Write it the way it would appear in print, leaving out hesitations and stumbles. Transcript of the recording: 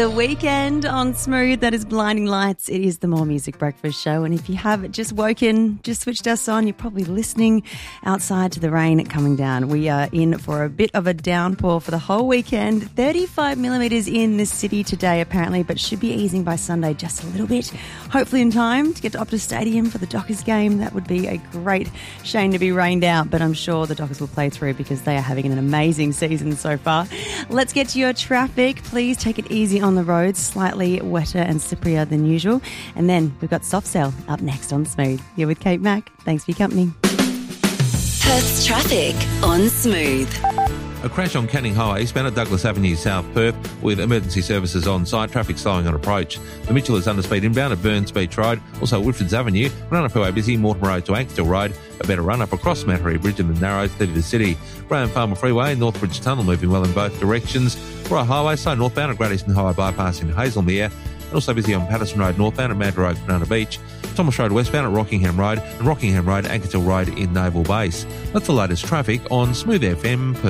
The weekend on Smooth, that is Blinding Lights. It is the More Music Breakfast Show. And if you have just woken, just switched us on, you're probably listening outside to the rain coming down. We are in for a bit of a downpour for the whole weekend. 35 millimetres in this city today, apparently, but should be easing by Sunday just a little bit. Hopefully in time to get to Optus Stadium for the Dockers game. That would be a great shame to be rained out, but I'm sure the Dockers will play through because they are having an amazing season so far. Let's get to your traffic. Please take it easy on the roads, slightly wetter and slipperier than usual. And then we've got Soft Cell up next on Smooth. You're with Kate Mack. Thanks for your company. Perth's traffic on Smooth. A crash on Canning Highway, span at Douglas Avenue, South Perth, with emergency services on site. Traffic slowing on approach. The Mitchell is under speed inbound at Burns Beach Road. Also Woodfords Avenue, run-up highway busy, Mortimer Road to Ankstel Road. A better run-up across Mattery Bridge and the Narrows through the city. Graham Farmer Freeway, Northbridge Tunnel moving well in both directions. Royal Highway, slow northbound at Great Eastern Highway bypass in Hazelmere. And also busy on Patterson Road northbound at Mad Road, Banana Beach. Thomas Road westbound at Rockingham Road and Rockingham Road, Ankersville Road in Naval Base. That's the latest traffic on Smooth FM Perth.